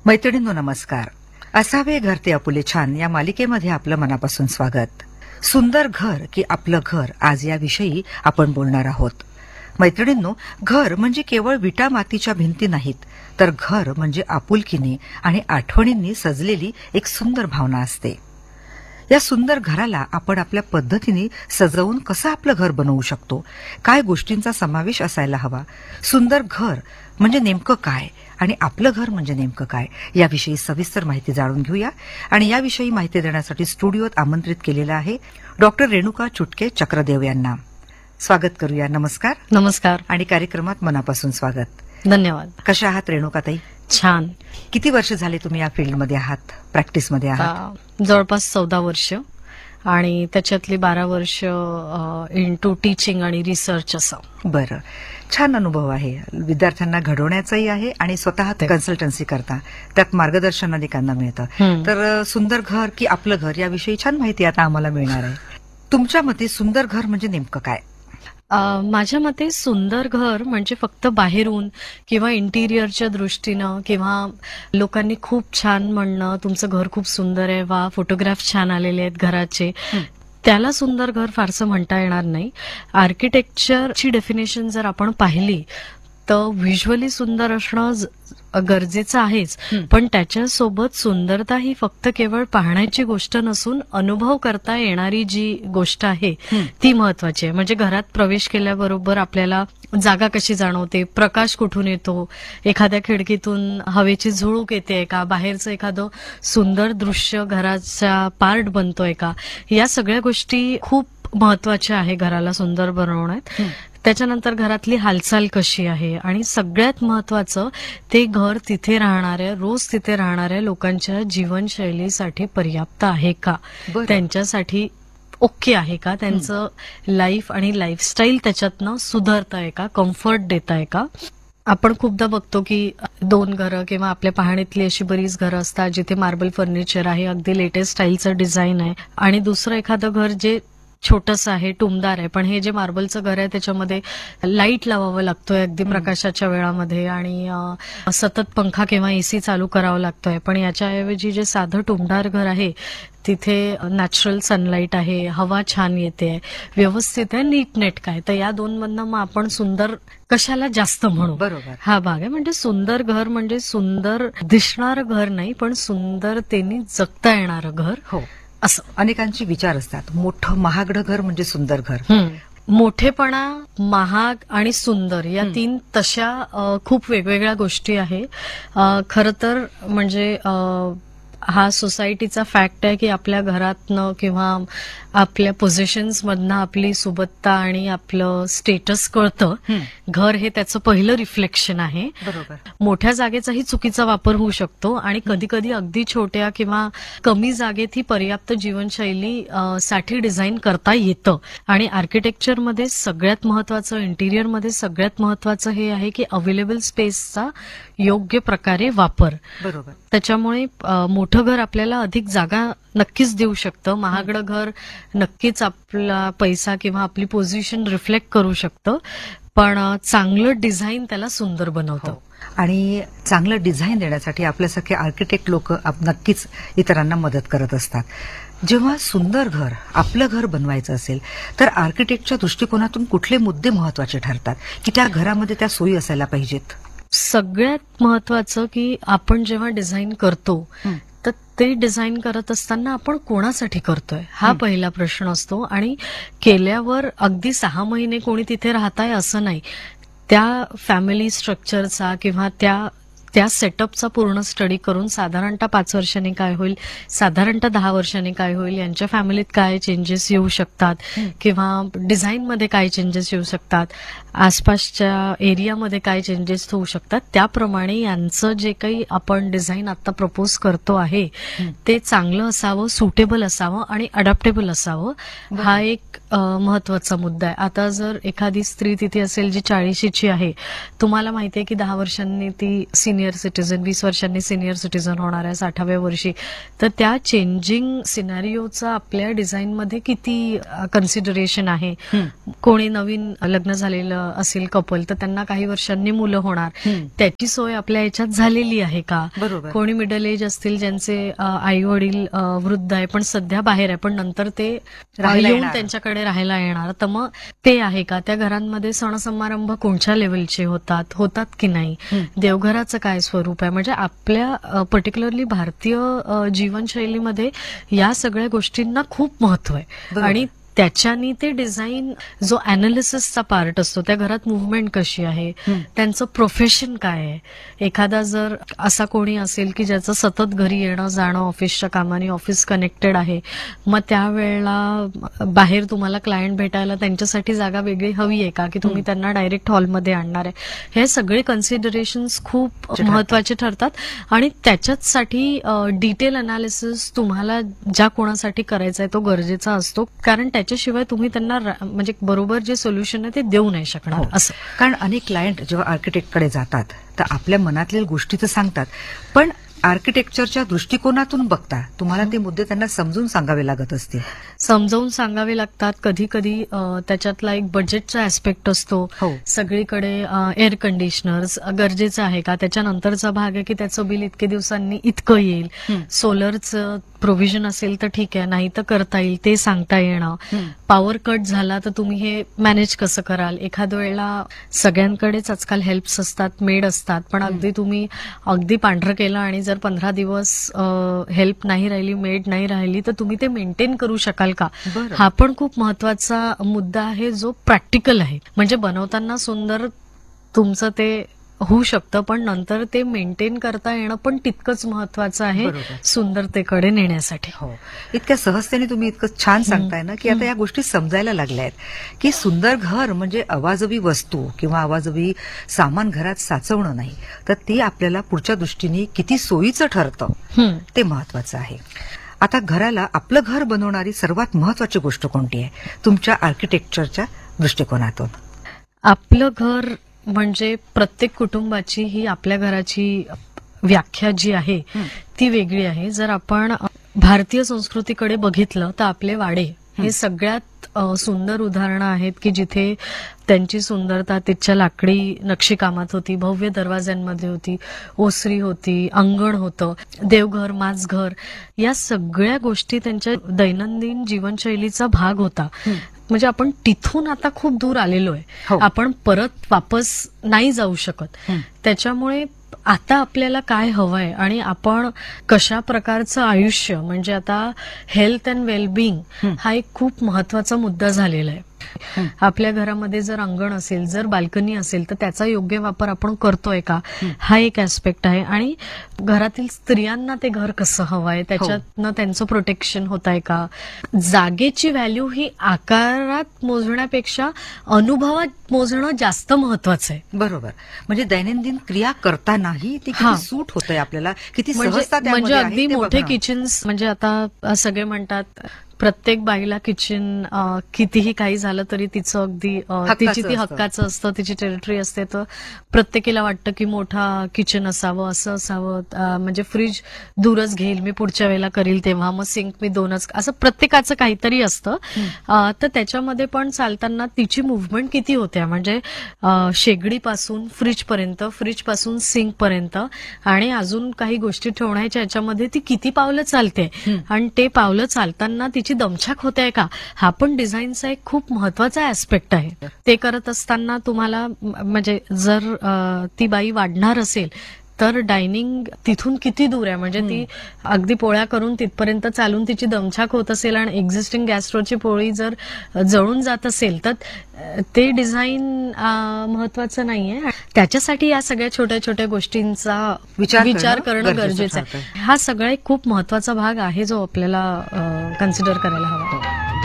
मैत्रिणींनो नमस्कार. असावे घर ते आपुले छान या मालिकेमध्ये आपलं मनापासून स्वागत. सुंदर घर की आपलं घर आज याविषयी आपण बोलणार आहोत. मैत्रिणींनो, घर म्हणजे केवळ विटा मातीच्या भिंती नाहीत, तर घर म्हणजे आपुलकीने आणि आठवणींनी सजलेली एक सुंदर भावना असते. या सुंदर घराला आपण आपल्या पद्धतीने सजवून कसं आपलं घर बनवू शकतो, काय गोष्टींचा समावेश असायला हवा, सुंदर घर म्हणजे नेमकं काय आणि आपलं घर म्हणजे नेमकं काय याविषयी सविस्तर माहिती जाणून घेऊया. आणि याविषयी माहिती देण्यासाठी स्टुडिओत आमंत्रित केलेलं आहे डॉक्टर रेणुका चुटके चक्रदेव यांना. स्वागत करूया. नमस्कार. नमस्कार आणि कार्यक्रमात मनापासून स्वागत. धन्यवाद. कशा आहात रेणुकाताई? छान. किती वर्ष झाले तुम्ही या फील्डमध्ये आहात, प्रॅक्टिसमध्ये आहात? जवळपास 14 वर्ष आणि त्याच्यातली 12 वर्ष इंटू टीचिंग आणि रिसर्च असं. बरं, छान अनुभव आहे. विद्यार्थ्यांना घडवण्याचाही आहे आणि स्वतः कन्सल्टन्सी करता, त्यात मार्गदर्शन अनेकांना मिळतं. तर सुंदर घर की आपलं घर याविषयी छान माहिती आता आम्हाला मिळणार आहे. तुमच्या मते सुंदर घर म्हणजे नेमकं काय? माझ्या मते सुंदर घर म्हणजे फक्त बाहेरून किंवा इंटिरियरच्या दृष्टीनं किंवा लोकांनी खूप छान म्हणणं तुमचं घर खूप सुंदर आहे, वा फोटोग्राफ छान आलेले आहेत घराचे, त्याला सुंदर घर फारसं म्हणता येणार नाही. आर्किटेक्चरची डेफिनेशन जर आपण पाहिली तर व्हिज्युअली सुंदर असणं गरजेचं आहेच, पण त्याच्यासोबत सुंदरता ही फक्त केवळ पाहण्याची गोष्ट नसून अनुभव करता येणारी जी गोष्ट आहे ती महत्वाची आहे. म्हणजे घरात प्रवेश केल्याबरोबर आपल्याला जागा कशी जाणवते, प्रकाश कुठून येतो, एखाद्या खिडकीतून हवेची झुळूक येते का, बाहेरचं एखादं सुंदर दृश्य घराचा पार्ट बनतोय का, या सगळ्या गोष्टी खूप महत्वाच्या आहे घराला सुंदर बनवण्यात. त्याच्यानंतर घरातली हालचाल कशी आहे आणि सगळ्यात महत्वाचं ते घर तिथे राहणाऱ्या, रोज तिथे राहणाऱ्या लोकांच्या जीवनशैलीसाठी पर्याप्त आहे का, त्यांच्यासाठी ओके आहे का, त्यांचं लाईफ आणि लाईफस्टाईल त्याच्यातनं सुधारत आहे का, कम्फर्ट देत आहे का. आपण खूपदा बघतो की 2 घरं किंवा आपल्या पाहणीतली अशी बरीच घरं असतात जिथे मार्बल फर्निचर आहे, अगदी लेटेस्ट स्टाईलचं डिझाईन आहे, आणि दुसरं एखादं घर जे छोटंसं आहे, टुमदार आहे, पण हे जे मार्बलचं घर आहे त्याच्यामध्ये लाईट लावावं लागतोय अगदी प्रकाशाच्या वेळामध्ये आणि सतत पंखा किंवा एसी चालू करावं लागतोय. पण याच्याऐवजी जे साधं टुमदार घर आहे तिथे नॅचरल सनलाईट आहे, हवा छान येते, व्यवस्थित आहे, नीटनेटक आहे. तर या 2 मधनं मग आपण सुंदर कशाला जास्त म्हणू. बरोबर, हा भाग आहे. म्हणजे सुंदर घर म्हणजे सुंदर दिसणारं घर नाही, पण सुंदरतेने जगता येणारं घर. हो, असं अनेकांचे विचार असतात. मोठं महागडं घर म्हणजे सुंदर घर. मोठेपणा, महाग आणि सुंदर या 3 तशा खूप वेगवेगळ्या गोष्टी आहे. खरं तर म्हणजे हा सोसायटीचा फॅक्ट आहे की आपल्या घरातनं किंवा आपल्या पोझिशन्स मधनं आपली सुबत्ता आणि आपलं स्टेटस कळतं. घर हे त्याचं पहिलं रिफ्लेक्शन आहे. बरोबर. मोठ्या जागेचाही चुकीचा वापर होऊ शकतो आणि कधी कधी अगदी छोट्या किंवा कमी जागेत ही पर्याप्त जीवनशैली साठी डिझाईन करता येतं. आणि आर्किटेक्चरमध्ये सगळ्यात महत्वाचं, इंटिरियरमध्ये सगळ्यात महत्वाचं हे आहे की अवेलेबल स्पेसचा योग्य प्रकारे वापर. बरोबर. त्याच्यामुळे मोठं घर आपल्याला अधिक जागा नक्कीच देऊ शकतं, महागडं घर नक्कीच आपला पैसा किंवा आपली पोझिशन रिफ्लेक्ट करू शकतं, पण चांगलं डिझाईन त्याला सुंदर बनवतं. आणि चांगलं डिझाईन देण्यासाठी आपल्यासारखे आर्किटेक्ट लोक नक्कीच इतरांना मदत करत असतात. जेव्हा सुंदर घर, आपलं घर बनवायचं असेल तर आर्किटेक्टच्या दृष्टिकोनातून कुठले मुद्दे महत्वाचे ठरतात की त्या घरामध्ये त्या सोयी असायला पाहिजेत? सगळ्यात महत्वाचं की आपण जेव्हा डिझाईन करतो तर ते डिझाईन करत असताना आपण कोणासाठी करतोय हा पहिला प्रश्न असतो. आणि केल्यावर अगदी 6 महिने कोणी तिथे राहताय असं नाही, त्या फॅमिली स्ट्रक्चरचा किंवा त्या सेटअपचा पूर्ण स्टडी करून साधारणतः 5 वर्षांनी काय होईल, साधारणतः 10 वर्षांनी काय होईल, यांच्या फॅमिलीत काय चेंजेस येऊ शकतात किंवा डिझाईनमध्ये काय चेंजेस येऊ शकतात, आसपासच्या एरियामध्ये काय चेंजेस होऊ शकतात, त्याप्रमाणे यांचं जे काही आपण डिझाईन आता प्रपोज करतो आहे ते चांगलं असावं, सुटेबल असावं आणि अडॅप्टेबल असावं. हा एक महत्वाचा मुद्दा आहे. आता जर एखादी स्त्री तिथे असेल जी 40शीची आहे, तुम्हाला माहितीये की 10 वर्षांनी ती सिनियर सिनियर सिटीजन, 20 वर्षांनी सिनियर सिटीजन होणार आहे 60व्या वर्षी, तर त्या चेंजिंग सिनॅरिओचा आपल्या डिझाईनमध्ये किती कन्सिडरेशन आहे. कोणी नवीन लग्न झालेलं असेल कपल तर त्यांना काही वर्षांनी मुलं होणार, त्याची सोय आपल्या याच्यात झालेली आहे का. बरोबर. कोणी मिडल एज असतील ज्यांचे आई वडील वृद्ध आहे पण सध्या बाहेर आहे, पण नंतर ते राहायला येऊन येणार. त्यांच्याकडे राहायला येणार, तर मग ते आहे का. त्या घरांमध्ये सण समारंभ कोणत्या लेवलचे होतात की नाही. देवघराचं काय स्वरूप आहे. म्हणजे आपल्या पर्टिक्युलरली भारतीय जीवनशैलीमध्ये या सगळ्या गोष्टींना खूप महत्व आहे. बरोबर. आणि त्याच्यानी ते डिझाईन जो अनालिसिसचा पार्ट असतो, त्या घरात मुव्हमेंट कशी आहे, त्यांचं प्रोफेशन काय आहे. एखादा जर असा कोणी असेल की ज्याचं सतत घरी येणं जाणं ऑफिसच्या कामाने, ऑफिस कनेक्टेड आहे, मग त्यावेळेला बाहेर तुम्हाला क्लायंट भेटायला त्यांच्यासाठी जागा वेगळी हवी आहे का, की तुम्ही त्यांना डायरेक्ट हॉलमध्ये आणणार आहे. हे सगळे कन्सिडरेशन्स खूप महत्वाचे ठरतात. आणि त्याच्याचसाठी डिटेल अनालिसिस तुम्हाला ज्या कोणासाठी करायचा आहे तो गरजेचा असतो, कारण त्याच्याशिवाय तुम्ही त्यांना म्हणजे बरोबर जे सोल्युशन आहे ते देऊ नाही शकणार. असं कारण अनेक क्लायंट जेव्हा आर्किटेक्टकडे जातात तर आपल्या मनातल्या गोष्टी तर सांगतात, पण आर्किटेक्चरच्या दृष्टिकोनातून बघता तुम्हाला ते मुद्दे त्यांना समजून सांगावे लागत असतील. समजावून सांगावे लागतात. कधी कधी त्याच्यातला एक बजेटचा ऍस्पेक्ट असतो. हो. सगळीकडे एअर कंडिशनर्स गरजेचं आहे का. त्याच्यानंतरचा भाग आहे की त्याचं बिल इतके दिवसांनी इतकं येईल. सोलरचं प्रोव्हिजन असेल तर ठीक आहे, नाही तर करता येईल ते सांगता येणं. पॉवर कट झाला तर तुम्ही हे मॅनेज कसं कराल. एखाद्या वेळेला सगळ्यांकडेच आजकाल हेल्प्स असतात, मेड असतात, पण तुम्ही अगदी पांढरं केलं आणि जर 15 दिवस हेल्प नाही राहिली, मेड नाही राहिली, तर तुम्ही ते मेंटेन करू शकाल का. बरं. हा पण खूप महत्वाचा मुद्दा आहे जो प्रॅक्टिकल आहे. म्हणजे बनवताना सुंदर तुमचं ते होऊ शकतं, पण नंतर ते मेंटेन करता येणं पण तितकंच महत्वाचं आहे बरोबर. सुंदरतेकडे नेण्यासाठी. हो, इतक्या सहजतेने तुम्ही इतकं छान सांगताय ना की आता या गोष्टी समजायला लागल्या आहेत की सुंदर घर म्हणजे अवाजवी वस्तू किंवा अवाजवी सामान घरात साचवणं नाही, तर ते आपल्याला पुढच्या दृष्टीने किती सोयीचं ठरतं ते महत्वाचं आहे. आता घराला आपलं घर बनवणारी सर्वात महत्वाची गोष्ट कोणती आहे तुमच्या आर्किटेक्चरच्या दृष्टिकोनातून. आपलं घर म्हणजे प्रत्येक कुटुंबाची ही आपल्या घराची व्याख्या जी आहे ती वेगळी आहे. जर आपण भारतीय संस्कृतीकडे बघितलं तर आपले वाडे हे सगळ्यात सुंदर उदाहरणं आहेत की जिथे त्यांची सुंदरता तिच्या लाकडी नक्षीकामात होती, भव्य दरवाज्यांमध्ये होती, ओसरी होती, अंगण होतं, देवघर, माझघर, या सगळ्या गोष्टी त्यांच्या दैनंदिन जीवनशैलीचा भाग होता. म्हणजे आपण तिथून आता खूप दूर आलेलो आहे. आपण परत वापस नाही जाऊ शकत. त्याच्यामुळे आता आपल्याला काय हवंय आणि आपण कशा प्रकारचं आयुष्य, म्हणजे आता हेल्थ अँड वेलबिंग हा एक खूप महत्वाचा मुद्दा झालेला आहे. आपल्या घरामध्ये जर अंगण असेल, जर बाल्कनी असेल, तर त्याचा योग्य वापर आपण करतोय का, हा एक ऍस्पेक्ट आहे. आणि घरातील स्त्रियांना ते घर कसं हवंय, त्याच्यातनं त्यांचं प्रोटेक्शन होत आहे का. जागेची व्हॅल्यू ही आकारात मोजण्यापेक्षा अनुभवात मोजणं जास्त महत्वाचं आहे. बरोबर. म्हणजे दैनंदिन क्रिया करतानाही ती किती सूट होतंय आपल्याला, किती सहजता म्हणजे त्यामध्ये आहे अगदी ते मोठे बघणं. किचन्स, म्हणजे आता सगळे म्हणतात प्रत्येक बाईला किचन कितीही काही झालं तरी तिचं अगदी तिची ती हक्काचं असतं, तिची टेरिटरी असते, तर प्रत्येकीला वाटतं की मोठा किचन असावं, असं असावं. म्हणजे फ्रीज दूरच घेईल मी पुढच्या वेळेला करील तेव्हा, मग सिंक मी 2च, असं प्रत्येकाचं काहीतरी असतं. तर त्याच्यामध्ये पण चालताना तिची मुव्हमेंट किती होत्या, म्हणजे शेगडीपासून फ्रीज पर्यंत, फ्रीज पासून सिंक पर्यंत, आणि अजून काही गोष्टी ठेवण्याच्या याच्यामध्ये ती किती पावलं चालते आणि ते पावलं चालताना तिची दमछाक होते का, हा पण डिझाईनचा एक खूप महत्वाचा ऍस्पेक्ट आहे. ते करत असताना तुम्हाला म्हणजे जर ती बाई वाढणार असेल तर डायनिंग तिथून किती दूर आहे, म्हणजे ती अगदी पोळ्या करून तिथपर्यंत चालून तिची दमछाक होत असेल आणि एक्झिस्टिंग गॅस स्टोव्हची पोळी जर जळून जात असेल तर ते डिझाईन महत्वाचं नाहीये. त्याच्यासाठी या सगळ्या छोट्या छोट्या गोष्टींचा विचार करणं गरजेचं आहे. हा सगळा एक खूप महत्वाचा भाग आहे जो आपल्याला कन्सिडर करायला हवा.